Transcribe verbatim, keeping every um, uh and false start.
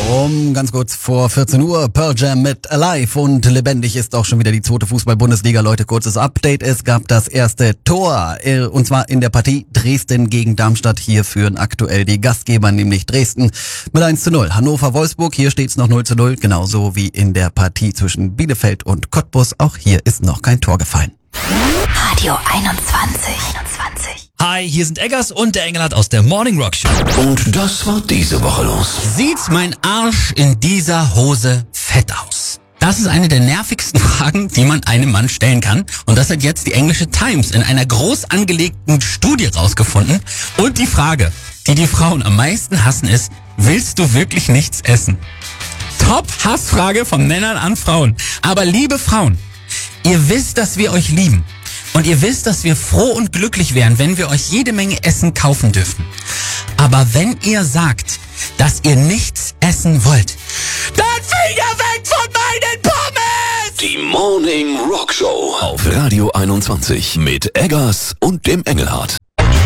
Um ganz kurz vor vierzehn Uhr, Pearl Jam mit Alive, und lebendig ist auch schon wieder die zweite Fußball-Bundesliga. Leute, kurzes Update, es gab das erste Tor, und zwar in der Partie Dresden gegen Darmstadt. Hier führen aktuell die Gastgeber, nämlich Dresden, mit eins zu null. Hannover-Wolfsburg, hier steht's noch null zu null, genauso wie in der Partie zwischen Bielefeld und Cottbus. Auch hier ist noch kein Tor gefallen. Radio einundzwanzig. einundzwanzig. Hi, hier sind Eggers und der Engelhardt aus der Morning Rock Show. Und das war diese Woche los. Sieht mein Arsch in dieser Hose fett aus? Das ist eine der nervigsten Fragen, die man einem Mann stellen kann. Und das hat jetzt die englische Times in einer groß angelegten Studie rausgefunden. Und die Frage, die die Frauen am meisten hassen, ist: Willst du wirklich nichts essen? Top-Hassfrage von Männern an Frauen. Aber liebe Frauen, ihr wisst, dass wir euch lieben. Und ihr wisst, dass wir froh und glücklich wären, wenn wir euch jede Menge Essen kaufen dürfen. Aber wenn ihr sagt, dass ihr nichts essen wollt, dann Finger weg von meinen Pommes! Die Morning Rock Show auf Radio einundzwanzig mit Eggers und dem Engelhardt.